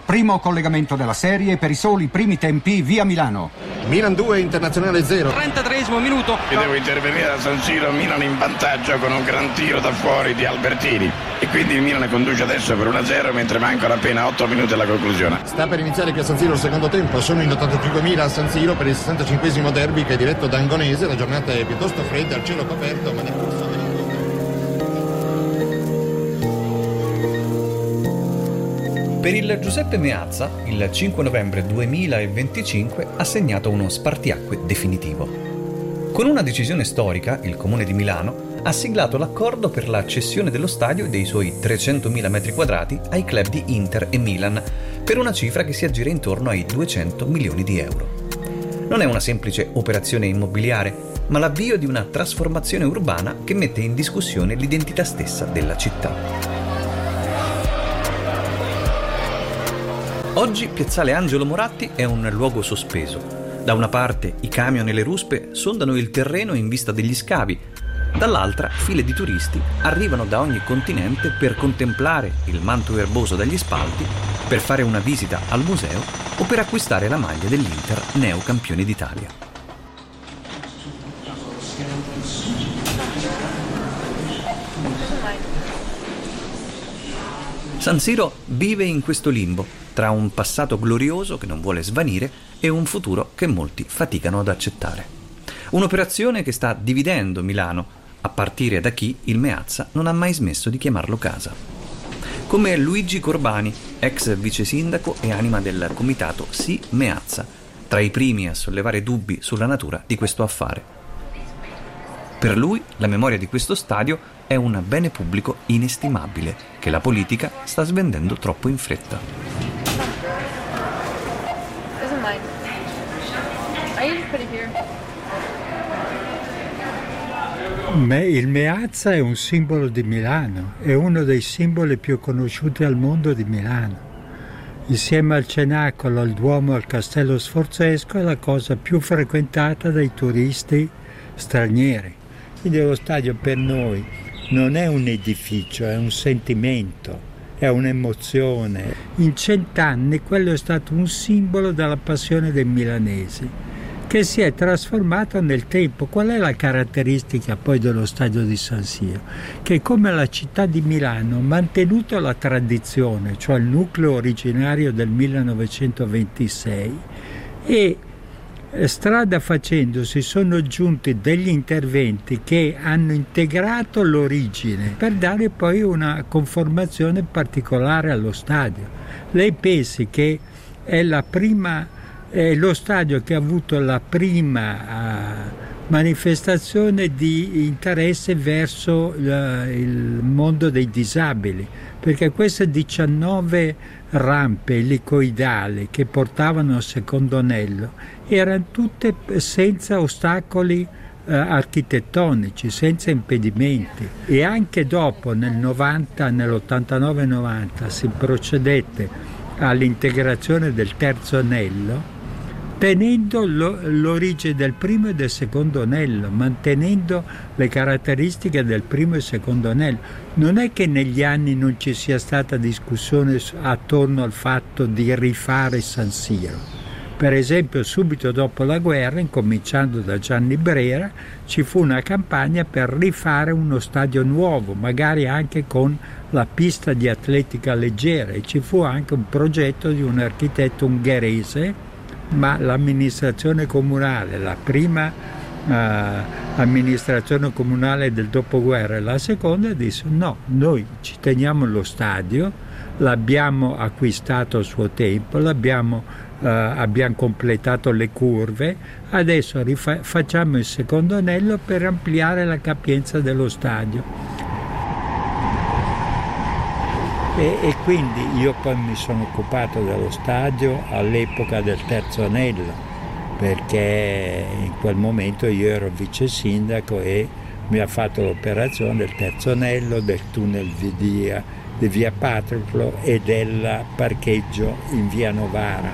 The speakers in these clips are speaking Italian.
Primo collegamento della serie per i soli primi tempi via Milano. Milan 2, Internazionale 0. 33esimo minuto. E devo intervenire da San Siro, Milan in vantaggio con un gran tiro da fuori di Albertini. E quindi il Milan conduce adesso per 1-0 mentre mancano appena 8 minuti alla conclusione. Sta per iniziare qui a San Siro il secondo tempo. Sono in 85.000 a San Siro per il 65esimo derby che è diretto da Angonese. La giornata è piuttosto fredda, il cielo coperto, ma nel corso Per il Giuseppe Meazza, il 5 novembre 2025 ha segnato uno spartiacque definitivo. Con una decisione storica, il Comune di Milano ha siglato l'accordo per la cessione dello stadio e dei suoi 300.000 metri quadrati ai club di Inter e Milan, per una cifra che si aggira intorno ai 200 milioni di euro. Non è una semplice operazione immobiliare, ma l'avvio di una trasformazione urbana che mette in discussione l'identità stessa della città. Oggi Piazzale Angelo Moratti è un luogo sospeso. Da una parte i camion e le ruspe sondano il terreno in vista degli scavi, dall'altra file di turisti arrivano da ogni continente per contemplare il manto erboso dagli spalti, per fare una visita al museo o per acquistare la maglia dell'Inter, neocampione d'Italia. San Siro vive in questo limbo, tra un passato glorioso che non vuole svanire e un futuro che molti faticano ad accettare. Un'operazione che sta dividendo Milano, a partire da chi il Meazza non ha mai smesso di chiamarlo casa. Come Luigi Corbani, ex vice sindaco e anima del comitato Sì Meazza, tra i primi a sollevare dubbi sulla natura di questo affare. Per lui la memoria di questo stadio è un bene pubblico inestimabile che la politica sta svendendo troppo in fretta. Il Meazza è un simbolo di Milano, è uno dei simboli più conosciuti al mondo di Milano. Insieme al Cenacolo, al Duomo e al Castello Sforzesco è la cosa più frequentata dai turisti stranieri. Quindi lo stadio per noi non è un edificio, è un sentimento, è un'emozione. In 100 anni quello è stato un simbolo della passione dei milanesi, che si è trasformato nel tempo. Qual è la caratteristica poi dello stadio di San Siro? Che come la città di Milano ha mantenuto la tradizione, cioè il nucleo originario del 1926, e strada facendo si sono aggiunti degli interventi che hanno integrato l'origine per dare poi una conformazione particolare allo stadio. Lei pensi che è lo stadio che ha avuto la prima manifestazione di interesse verso il mondo dei disabili, perché queste 19 rampe elicoidali che portavano al secondo anello erano tutte senza ostacoli architettonici, senza impedimenti, e anche dopo nell'89-90 si procedette all'integrazione del terzo anello, tenendo l'origine del primo e del secondo anello, mantenendo le caratteristiche del primo e secondo anello. Non è che negli anni non ci sia stata discussione attorno al fatto di rifare San Siro. Per esempio, subito dopo la guerra, incominciando da Gianni Brera, ci fu una campagna per rifare uno stadio nuovo, magari anche con la pista di atletica leggera, e ci fu anche un progetto di un architetto ungherese, ma l'amministrazione comunale, la prima amministrazione comunale del dopoguerra e la seconda, disse no, noi ci teniamo lo stadio, l'abbiamo acquistato a suo tempo, abbiamo completato le curve, adesso facciamo il secondo anello per ampliare la capienza dello stadio. E quindi io poi mi sono occupato dello stadio all'epoca del terzo anello, perché in quel momento io ero vice sindaco e mi ha fatto l'operazione del terzo anello, del tunnel di via Patroclo e del parcheggio in via Novara.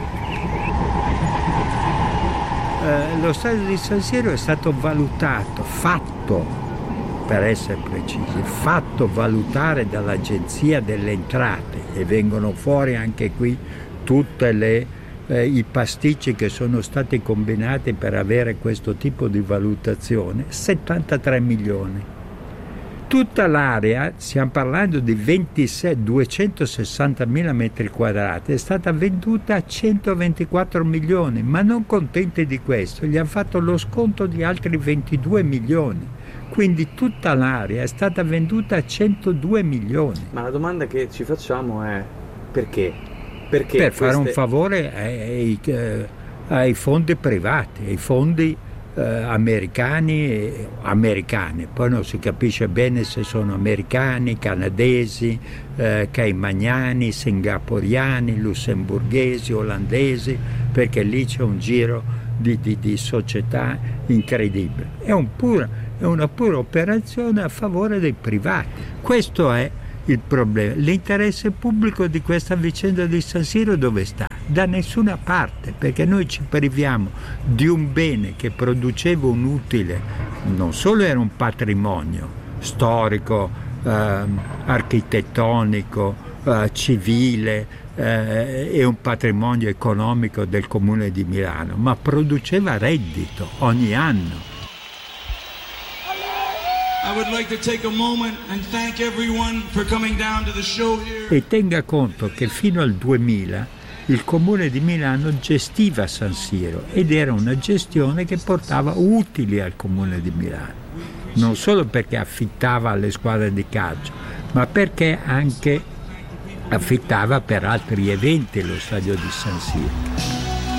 Lo stadio di San Siro è stato valutato, per essere precisi, fatto valutare dall'Agenzia delle Entrate, e vengono fuori anche qui tutte i pasticci che sono stati combinati per avere questo tipo di valutazione, 73 milioni. Tutta l'area, stiamo parlando di 260.000 metri quadrati, è stata venduta a 124 milioni, ma non contenti di questo, gli hanno fatto lo sconto di altri 22 milioni. Quindi tutta l'area è stata venduta a 102 milioni. Ma la domanda che ci facciamo è perché? Perché per fare un favore ai fondi privati, ai fondi americani, poi non si capisce bene se sono americani, canadesi, caimaniani, singaporiani, lussemburghesi, olandesi, perché lì c'è un giro di società incredibile. È una pura operazione a favore dei privati. Questo è il problema. L'interesse pubblico di questa vicenda di San Siro dove sta? Da nessuna parte, perché noi ci priviamo di un bene che produceva un utile, non solo era un patrimonio storico, architettonico, civile e un patrimonio economico del Comune di Milano, ma produceva reddito ogni anno. E tenga conto che fino al 2000 il Comune di Milano gestiva San Siro ed era una gestione che portava utili al Comune di Milano, non solo perché affittava alle squadre di calcio, ma perché anche affittava per altri eventi lo stadio di San Siro.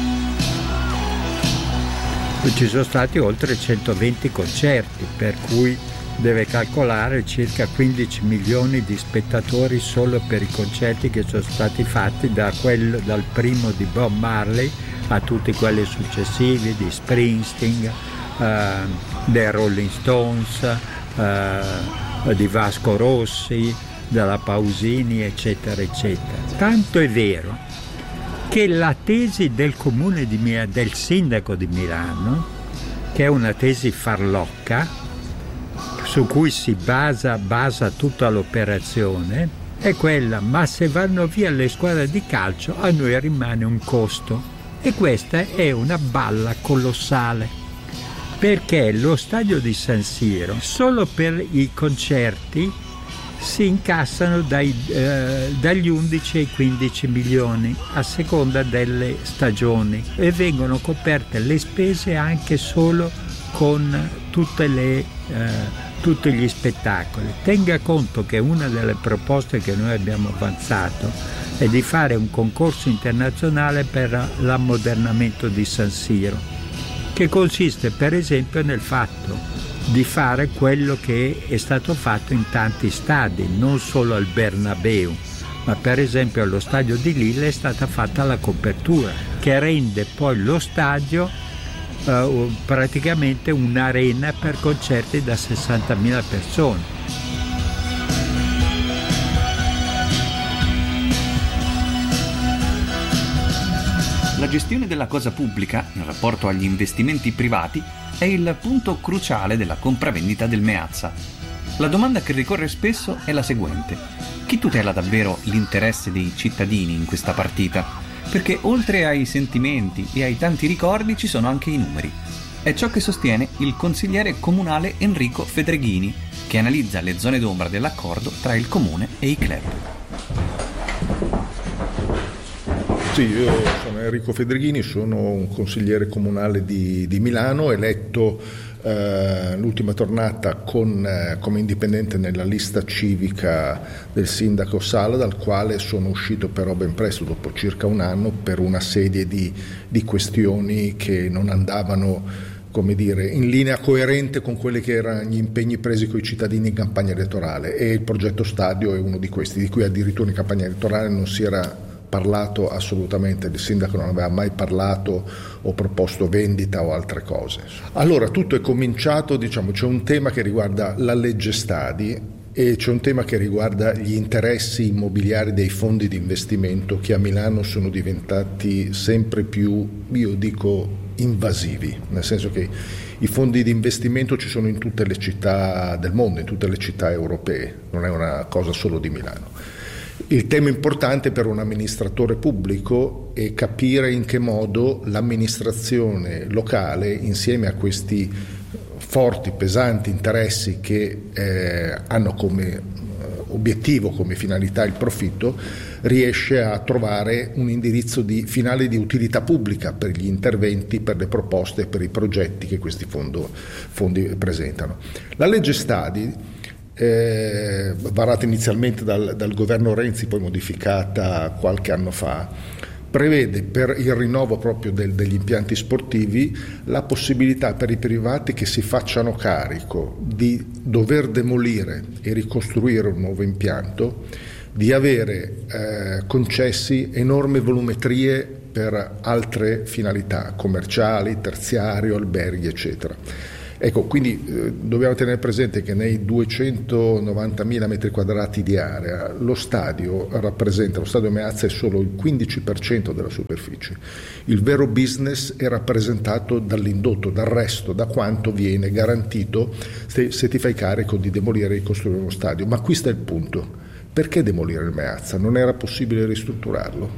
Ci sono stati oltre 120 concerti, per cui deve calcolare circa 15 milioni di spettatori solo per i concerti che sono stati fatti dal primo di Bob Marley a tutti quelli successivi di Springsteen, dei Rolling Stones, di Vasco Rossi, della Pausini, eccetera, eccetera. Tanto è vero che la tesi del Comune di Milano, del sindaco di Milano, che è una tesi farlocca, su cui si basa tutta l'operazione, è quella: ma se vanno via le squadre di calcio a noi rimane un costo. E questa è una balla colossale, perché lo stadio di San Siro solo per i concerti si incassano dagli 11 ai 15 milioni a seconda delle stagioni, e vengono coperte le spese anche solo con tutti gli spettacoli. Tenga conto che una delle proposte che noi abbiamo avanzato è di fare un concorso internazionale per l'ammodernamento di San Siro, che consiste per esempio nel fatto di fare quello che è stato fatto in tanti stadi, non solo al Bernabeu, ma per esempio allo stadio di Lille è stata fatta la copertura, che rende poi lo stadio praticamente un'arena per concerti da 60.000 persone. La gestione della cosa pubblica, in rapporto agli investimenti privati, è il punto cruciale della compravendita del Meazza. La domanda che ricorre spesso è la seguente: chi tutela davvero l'interesse dei cittadini in questa partita? Perché oltre ai sentimenti e ai tanti ricordi ci sono anche i numeri. È ciò che sostiene il consigliere comunale Enrico Fedreghini, che analizza le zone d'ombra dell'accordo tra il comune e i club. Sì, io sono Enrico Fedreghini, sono un consigliere comunale di Milano, eletto l'ultima tornata come indipendente nella lista civica del sindaco Sala, dal quale sono uscito però ben presto, dopo circa un anno, per una serie di questioni che non andavano, come dire, in linea coerente con quelli che erano gli impegni presi con i cittadini in campagna elettorale, e il progetto stadio è uno di questi, di cui addirittura in campagna elettorale non si era parlato assolutamente, il sindaco non aveva mai parlato o proposto vendita o altre cose. Allora tutto è cominciato, c'è un tema che riguarda la legge stadi e c'è un tema che riguarda gli interessi immobiliari dei fondi di investimento, che a Milano sono diventati sempre più, io dico, invasivi, nel senso che i fondi di investimento ci sono in tutte le città del mondo, in tutte le città europee, non è una cosa solo di Milano. Il tema importante per un amministratore pubblico è capire in che modo l'amministrazione locale, insieme a questi forti, pesanti interessi che hanno come obiettivo, come finalità il profitto, riesce a trovare un indirizzo finale di utilità pubblica per gli interventi, per le proposte, per i progetti che questi fondi presentano. La legge Stadi, varata inizialmente dal governo Renzi, poi modificata qualche anno fa, prevede per il rinnovo proprio degli impianti sportivi la possibilità per i privati che si facciano carico di dover demolire e ricostruire un nuovo impianto, di avere concessi enormi volumetrie per altre finalità commerciali, terziario, alberghi, eccetera. Ecco, quindi dobbiamo tenere presente che nei 290.000 metri quadrati di area lo stadio Meazza è solo il 15% della superficie. Il vero business è rappresentato dall'indotto, dal resto, da quanto viene garantito se ti fai carico di demolire e ricostruire uno stadio. Ma qui sta il punto: perché demolire il Meazza? Non era possibile ristrutturarlo?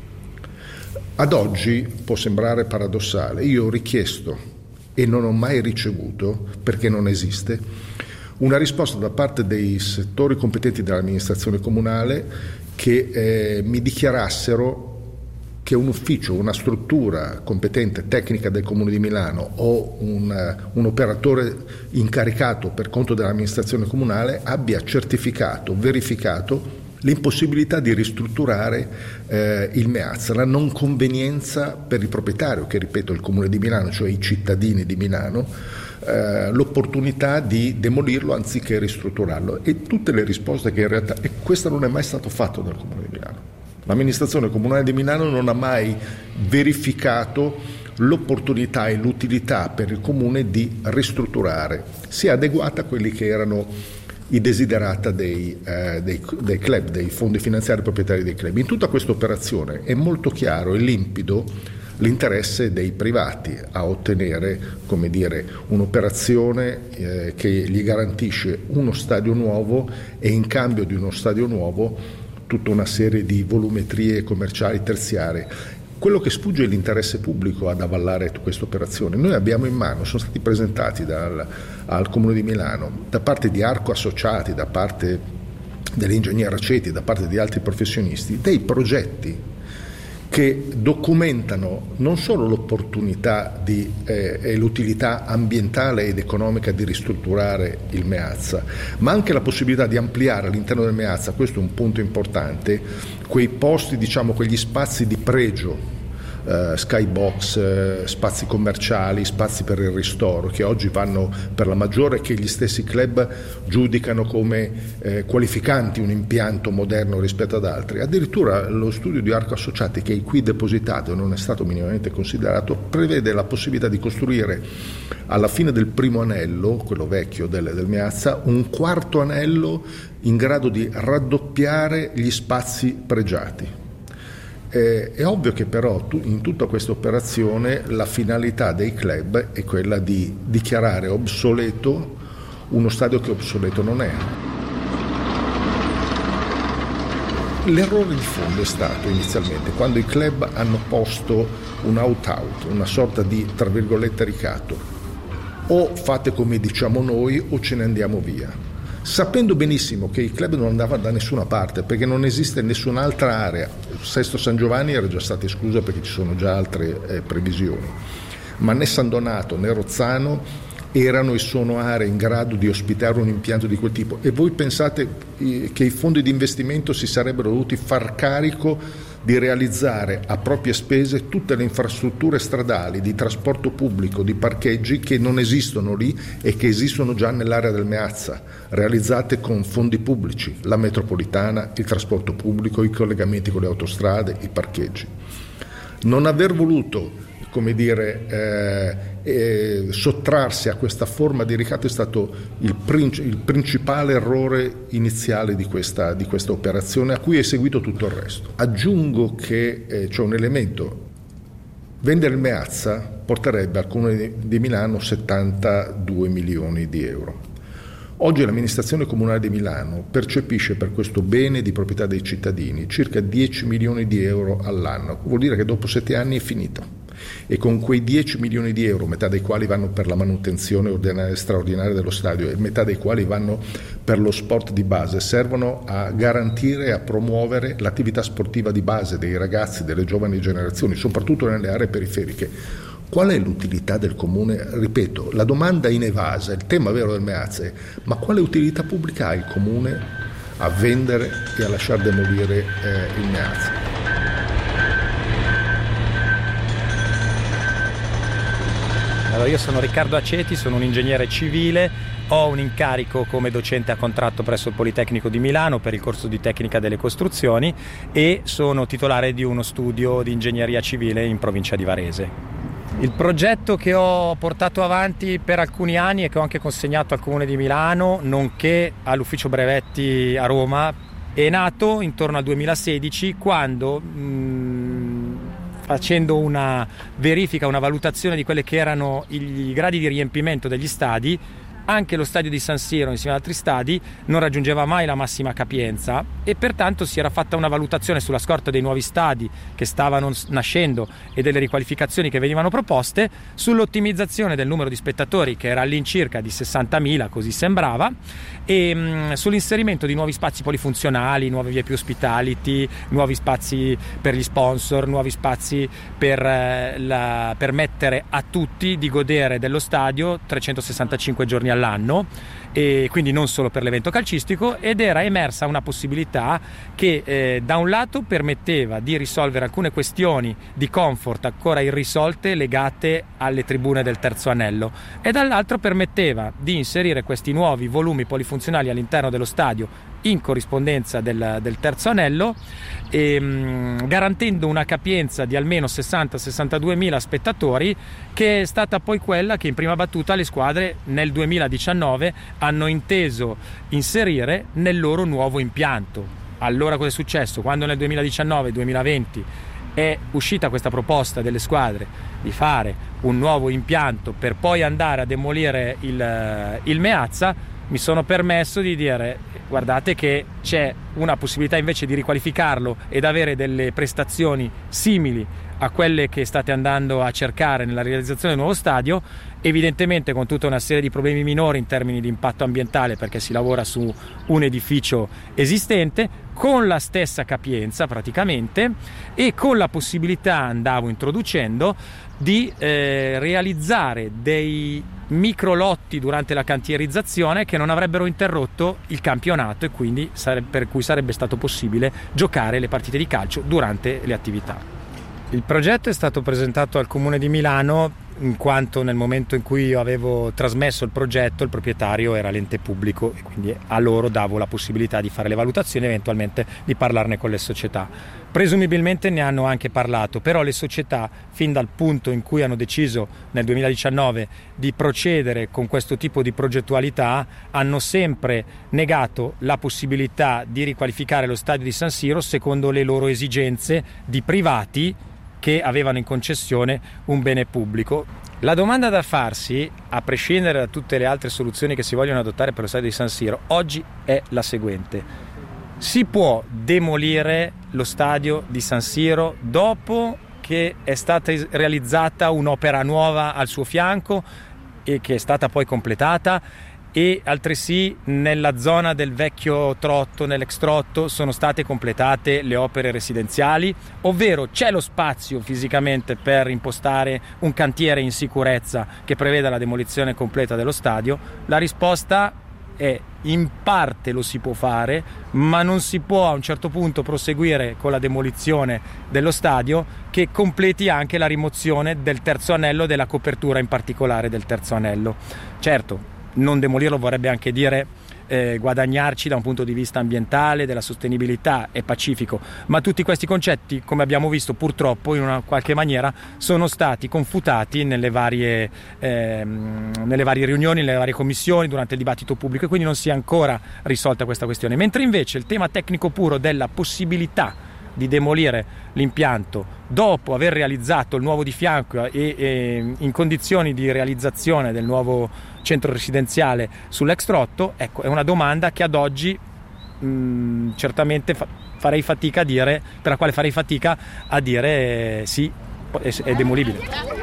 Ad oggi può sembrare paradossale, io ho richiesto e non ho mai ricevuto, perché non esiste, una risposta da parte dei settori competenti dell'amministrazione comunale che mi dichiarassero che un ufficio, una struttura competente tecnica del Comune di Milano o un operatore incaricato per conto dell'amministrazione comunale abbia certificato, verificato l'impossibilità di ristrutturare il Meazza, la non convenienza per il proprietario, che ripeto è il Comune di Milano, cioè i cittadini di Milano, l'opportunità di demolirlo anziché ristrutturarlo, e tutte le risposte che in realtà, e questo non è mai stato fatto dal Comune di Milano. L'amministrazione comunale di Milano non ha mai verificato l'opportunità e l'utilità per il Comune di ristrutturare, sia adeguata a quelli che erano i desiderata dei club, dei fondi finanziari proprietari dei club. In tutta questa operazione è molto chiaro e limpido l'interesse dei privati a ottenere, come dire, un'operazione che gli garantisce uno stadio nuovo e in cambio di uno stadio nuovo tutta una serie di volumetrie commerciali terziarie. Quello che sfugge è l'interesse pubblico ad avallare questa operazione. Noi abbiamo in mano, sono stati presentati al Comune di Milano, da parte di Arco Associati, da parte dell'ingegner Aceti, da parte di altri professionisti, dei progetti che documentano non solo l'opportunità e l'utilità ambientale ed economica di ristrutturare il Meazza, ma anche la possibilità di ampliare all'interno del Meazza, questo è un punto importante, quei posti, diciamo, quegli spazi di pregio, skybox, spazi commerciali, spazi per il ristoro, che oggi vanno per la maggiore, che gli stessi club giudicano come qualificanti un impianto moderno rispetto ad altri. Addirittura lo studio di Arco Associati, che è qui depositato e non è stato minimamente considerato, prevede la possibilità di costruire alla fine del primo anello, quello vecchio del Meazza, un quarto anello in grado di raddoppiare gli spazi pregiati. È ovvio che però in tutta questa operazione la finalità dei club è quella di dichiarare obsoleto uno stadio che obsoleto non è. L'errore di fondo è stato inizialmente quando i club hanno posto un out-out, una sorta di, tra virgolette, ricatto: o fate come diciamo noi o ce ne andiamo via, sapendo benissimo che i club non andavano da nessuna parte, perché non esiste nessun'altra area. Sesto San Giovanni era già stata esclusa perché ci sono già altre previsioni, ma né San Donato né Rozzano erano e sono aree in grado di ospitare un impianto di quel tipo. E voi pensate che i fondi di investimento si sarebbero dovuti far carico di realizzare a proprie spese tutte le infrastrutture stradali, di trasporto pubblico, di parcheggi che non esistono lì e che esistono già nell'area del Meazza, realizzate con fondi pubblici, la metropolitana, il trasporto pubblico, i collegamenti con le autostrade, i parcheggi. Non aver voluto, come dire, sottrarsi a questa forma di ricatto è stato il principale errore iniziale di questa operazione, a cui è seguito tutto il resto. Aggiungo che c'è un elemento: vendere il Meazza porterebbe al Comune di Milano 72 milioni di euro. Oggi l'amministrazione comunale di Milano percepisce per questo bene di proprietà dei cittadini circa 10 milioni di euro all'anno, vuol dire che dopo 7 anni è finito. E con quei 10 milioni di euro, metà dei quali vanno per la manutenzione straordinaria dello stadio e metà dei quali vanno per lo sport di base, servono a garantire e a promuovere l'attività sportiva di base dei ragazzi, delle giovani generazioni, soprattutto nelle aree periferiche. Qual è l'utilità del comune? Ripeto, la domanda inevasa, il tema vero del Meazza, ma quale utilità pubblica ha il comune a vendere e a lasciar demolire il Meazza? Allora, io sono Riccardo Aceti, sono un ingegnere civile, ho un incarico come docente a contratto presso il Politecnico di Milano per il corso di tecnica delle costruzioni e sono titolare di uno studio di ingegneria civile in provincia di Varese. Il progetto che ho portato avanti per alcuni anni e che ho anche consegnato al Comune di Milano, nonché all'Ufficio Brevetti a Roma, è nato intorno al 2016 quando facendo una verifica, una valutazione di quelli che erano i gradi di riempimento degli stadi, anche lo stadio di San Siro insieme ad altri stadi non raggiungeva mai la massima capienza e pertanto si era fatta una valutazione sulla scorta dei nuovi stadi che stavano nascendo e delle riqualificazioni che venivano proposte sull'ottimizzazione del numero di spettatori, che era all'incirca di 60.000, così sembrava, e sull'inserimento di nuovi spazi polifunzionali, nuove VIP hospitality, nuovi spazi per gli sponsor, nuovi spazi per permettere a tutti di godere dello stadio 365 giorni all'anno, e quindi non solo per l'evento calcistico, ed era emersa una possibilità che da un lato permetteva di risolvere alcune questioni di comfort ancora irrisolte legate alle tribune del terzo anello e dall'altro permetteva di inserire questi nuovi volumi polifunzionali all'interno dello stadio in corrispondenza del terzo anello, garantendo una capienza di almeno 60-62 mila spettatori, che è stata poi quella che in prima battuta le squadre nel 2019 hanno inteso inserire nel loro nuovo impianto. Allora cosa è successo? Quando nel 2019-2020 è uscita questa proposta delle squadre di fare un nuovo impianto per poi andare a demolire il Meazza, mi sono permesso di dire: guardate che c'è una possibilità invece di riqualificarlo ed avere delle prestazioni simili a quelle che state andando a cercare nella realizzazione del nuovo stadio, evidentemente con tutta una serie di problemi minori in termini di impatto ambientale, perché si lavora su un edificio esistente con la stessa capienza praticamente e con la possibilità, andavo introducendo, di realizzare dei micro lotti durante la cantierizzazione che non avrebbero interrotto il campionato e quindi per cui sarebbe stato possibile giocare le partite di calcio durante le attività. Il progetto è stato presentato al Comune di Milano in quanto nel momento in cui io avevo trasmesso il progetto il proprietario era l'ente pubblico e quindi a loro davo la possibilità di fare le valutazioni e eventualmente di parlarne con le società. Presumibilmente ne hanno anche parlato, però le società fin dal punto in cui hanno deciso nel 2019 di procedere con questo tipo di progettualità hanno sempre negato la possibilità di riqualificare lo stadio di San Siro secondo le loro esigenze di privati che avevano in concessione un bene pubblico. La domanda da farsi, a prescindere da tutte le altre soluzioni che si vogliono adottare per lo stadio di San Siro, oggi è la seguente: si può demolire lo stadio di San Siro dopo che è stata realizzata un'opera nuova al suo fianco e che è stata poi completata, e altresì nella zona del vecchio trotto, nell'ex trotto, sono state completate le opere residenziali, ovvero c'è lo spazio fisicamente per impostare un cantiere in sicurezza che preveda la demolizione completa dello stadio? La risposta è: in parte lo si può fare, ma non si può a un certo punto proseguire con la demolizione dello stadio che completi anche la rimozione del terzo anello, della copertura in particolare del terzo anello. Certo, non demolirlo vorrebbe anche dire guadagnarci da un punto di vista ambientale, della sostenibilità, è pacifico, ma tutti questi concetti, come abbiamo visto purtroppo in una qualche maniera, sono stati confutati nelle varie riunioni, nelle varie commissioni, durante il dibattito pubblico, e quindi non si è ancora risolta questa questione, mentre invece il tema tecnico puro della possibilità di demolire l'impianto dopo aver realizzato il nuovo di fianco e in condizioni di realizzazione del nuovo centro residenziale sull'ex Trotto, ecco, è una domanda che ad oggi certamente farei fatica a dire, per la quale farei fatica a dire sì, è demolibile.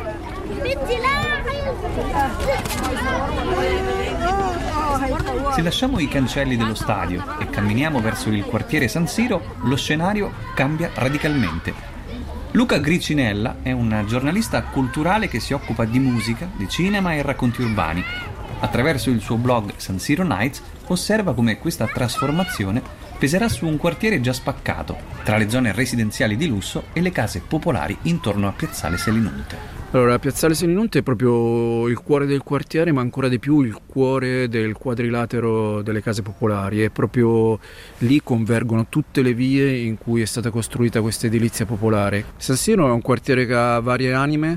Se lasciamo i cancelli dello stadio e camminiamo verso il quartiere San Siro, lo scenario cambia radicalmente. Luca Gricinella è un giornalista culturale che si occupa di musica, di cinema e racconti urbani. Attraverso il suo blog San Siro Nights osserva come questa trasformazione peserà su un quartiere già spaccato, tra le zone residenziali di lusso e le case popolari intorno a Piazzale Selinunte. Allora, Piazzale Selinunte è proprio il cuore del quartiere, ma ancora di più il cuore del quadrilatero delle case popolari. E proprio lì convergono tutte le vie in cui è stata costruita questa edilizia popolare. San Siro è un quartiere che ha varie anime,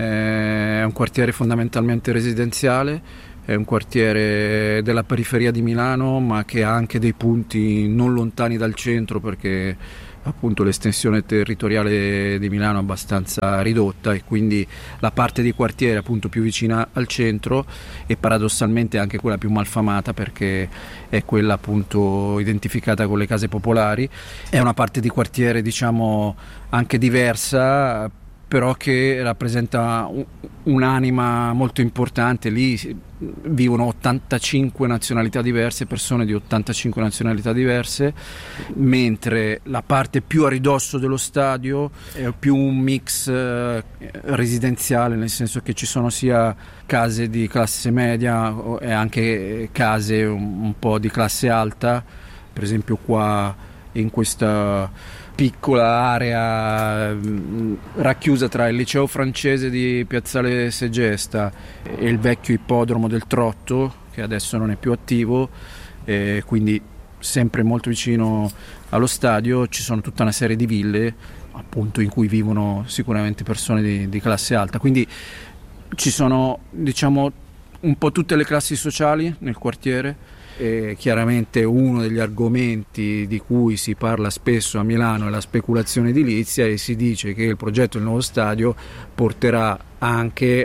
è un quartiere fondamentalmente residenziale, è un quartiere della periferia di Milano, ma che ha anche dei punti non lontani dal centro, perché appunto l'estensione territoriale di Milano è abbastanza ridotta e quindi la parte di quartiere appunto più vicina al centro e paradossalmente anche quella più malfamata, perché è quella appunto identificata con le case popolari. È una parte di quartiere diciamo anche diversa, però che rappresenta un'anima molto importante. Lì vivono 85 nazionalità diverse, persone di 85 nazionalità diverse, mentre la parte più a ridosso dello stadio è più un mix residenziale, nel senso che ci sono sia case di classe media e anche case un po' di classe alta. Per esempio qua in questa piccola area racchiusa tra il liceo francese di Piazzale Segesta e il vecchio ippodromo del Trotto, che adesso non è più attivo, quindi sempre molto vicino allo stadio, ci sono tutta una serie di ville appunto in cui vivono sicuramente persone di classe alta, quindi ci sono diciamo un po' tutte le classi sociali nel quartiere. E chiaramente uno degli argomenti di cui si parla spesso a Milano è la speculazione edilizia, e si dice che il progetto del nuovo stadio porterà anche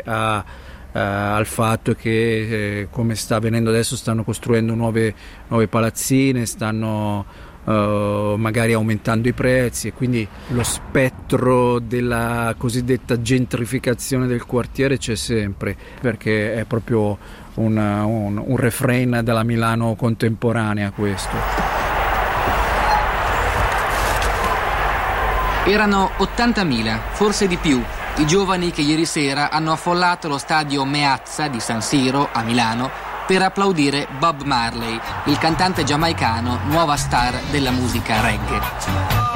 al fatto che come sta avvenendo adesso stanno costruendo nuove palazzine, stanno magari aumentando i prezzi, e quindi lo spettro della cosiddetta gentrificazione del quartiere c'è sempre, perché è proprio un refrain della Milano contemporanea questo. Erano 80.000, forse di più, i giovani che ieri sera hanno affollato lo stadio Meazza di San Siro a Milano per applaudire Bob Marley, il cantante giamaicano, nuova star della musica reggae.